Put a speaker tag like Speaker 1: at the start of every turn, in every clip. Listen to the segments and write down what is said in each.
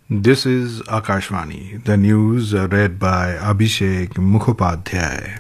Speaker 1: This is Akashvani. The news read by Abhishek Mukhopadhyay.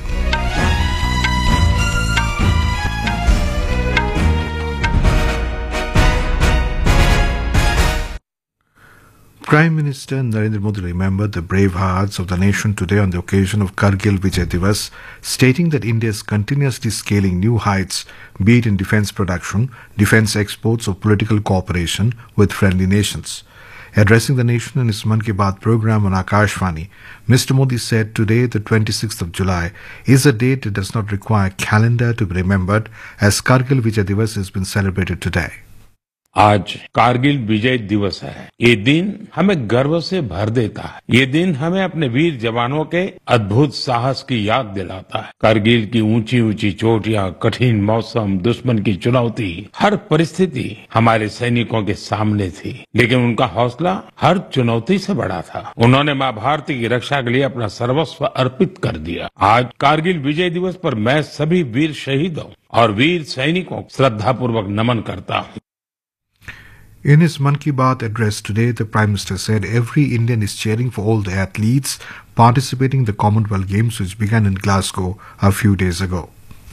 Speaker 1: Prime Minister Narendra Modi remembered the brave hearts of the nation today on the occasion of Kargil Vijay Divas, stating that India is continuously scaling new heights, be it in defence production, defence exports, or political cooperation with friendly nations. Addressing the nation in his Mann Ki Baat program on Akashvani, Mr. Modi said today, the 26th of July, is a date that does not require a calendar to be remembered, as Kargil Vijay Divas has been celebrated today.
Speaker 2: आज कारगिल विजय दिवस है। ये दिन हमें गर्व से भर देता है। ये दिन हमें अपने वीर जवानों के अद्भुत साहस की याद दिलाता है। कारगिल की ऊंची ऊंची चोटियां, कठिन मौसम, दुश्मन की चुनौती, हर परिस्थिति हमारे सैनिकों के सामने थी, लेकिन उनका हौसला हर चुनौती से बड़ा था। उन्होंने माँ भारती की रक्षा के लिए अपना सर्वस्व अर्पित कर दिया। आज कारगिल विजय दिवस पर मैं सभी वीर शहीदों और वीर सैनिकों को श्रद्धापूर्वक नमन करता हूँ।
Speaker 1: In his Mann Ki Baat address today, the Prime Minister said every Indian is cheering for all the athletes participating in the Commonwealth Games which began in Glasgow a few days ago.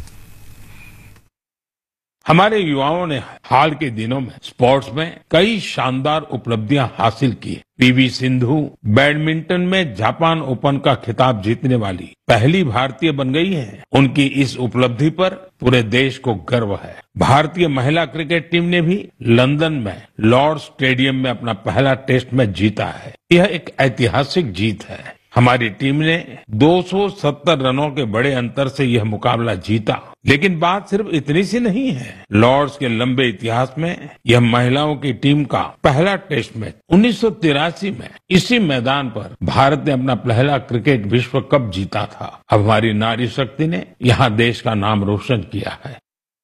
Speaker 2: हमारे युवाओं ने हाल के दिनों में sports में कई शानदार उपलब्धियां हासिल की। पीवी सिंधु बैडमिंटन में जापान ओपन का खिताब जीतने वाली पहली भारतीय बन गई हैं। उनकी इस उपलब्धि पर पूरे देश को गर्व है। भारतीय महिला क्रिकेट टीम ने भी लंदन में लॉर्ड्स स्टेडियम में अपना पहला टेस्ट मैच जीता है। यह एक ऐतिहासिक जीत है। हमारी टीम ने 270 रनों के बड़े अंतर से यह मुकाबला जीता, लेकिन बात सिर्फ इतनी सी नहीं है। लॉर्ड्स के लंबे इतिहास में यह महिलाओं की टीम का पहला टेस्ट मैच 1983 में इसी मैदान पर भारत ने अपना पहला क्रिकेट विश्व कप जीता था। अब हमारी नारी शक्ति ने यहाँ देश का नाम रोशन किया है।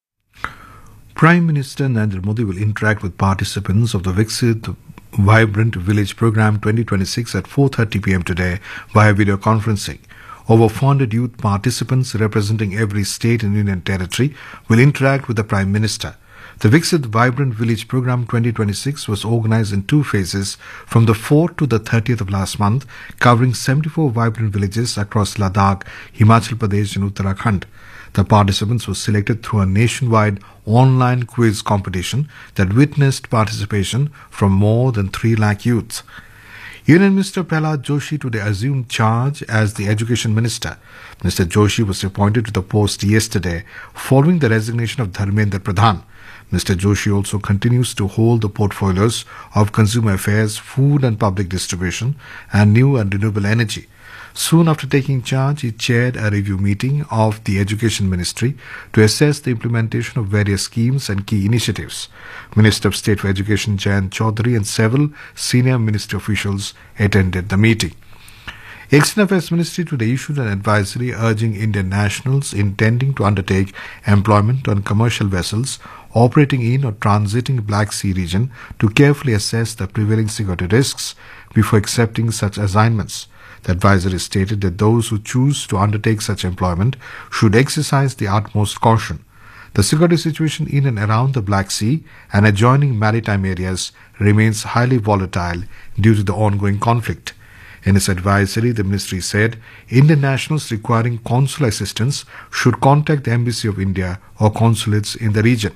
Speaker 1: Prime Minister Narendra Modi will interact with participants of the Viksit Vibrant Village Program 2026 at 4:30 p.m. today via video conferencing. Over 400 youth participants representing every state and union territory will interact with the Prime Minister. The Viksit Vibrant Village Program 2026 was organized in two phases from the 4th to the 30th of last month, covering 74 vibrant villages across Ladakh, Himachal Pradesh and Uttarakhand. The participants were selected through a nationwide online quiz competition that witnessed participation from more than 3 lakh youths. Union Minister Prahlad Joshi today assumed charge as the Education Minister. Mr. Joshi was appointed to the post yesterday following the resignation of Dharmendra Pradhan. Mr. Joshi also continues to hold the portfolios of Consumer Affairs, Food and Public Distribution and New and Renewable Energy. Soon after taking charge, he chaired a review meeting of the Education Ministry to assess the implementation of various schemes and key initiatives. Minister of State for Education Jayant Chaudhary and several senior ministry officials attended the meeting. External Affairs Ministry today issued an advisory urging Indian nationals intending to undertake employment on commercial vessels operating in or transiting Black Sea region to carefully assess the prevailing security risks before accepting such assignments. The advisory stated that those who choose to undertake such employment should exercise the utmost caution. The security situation in and around the Black Sea and adjoining maritime areas remains highly volatile due to the ongoing conflict. In its advisory, the ministry said Indian nationals requiring consular assistance should contact the Embassy of India or consulates in the region.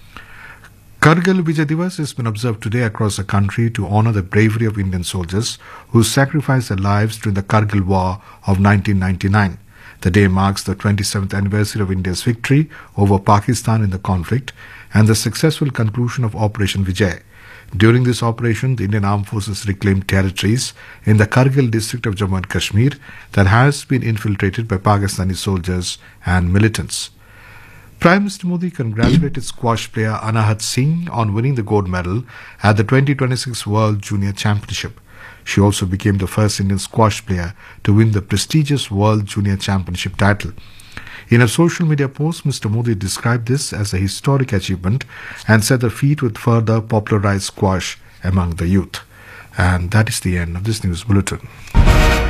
Speaker 1: Kargil Vijay Divas has been observed today across the country to honor the bravery of Indian soldiers who sacrificed their lives during the Kargil War of 1999. The day marks the 27th anniversary of India's victory over Pakistan in the conflict and the successful conclusion of Operation Vijay. During this operation, the Indian Armed Forces reclaimed territories in the Kargil district of Jammu and Kashmir that has been infiltrated by Pakistani soldiers and militants. Prime Minister Modi congratulated squash player Anahat Singh on winning the gold medal at the 2026 World Junior Championship. She also became the first Indian squash player to win the prestigious World Junior Championship title. In a social media post, Mr. Modi described this as a historic achievement and said the feat would further popularize squash among the youth. And that is the end of this news bulletin.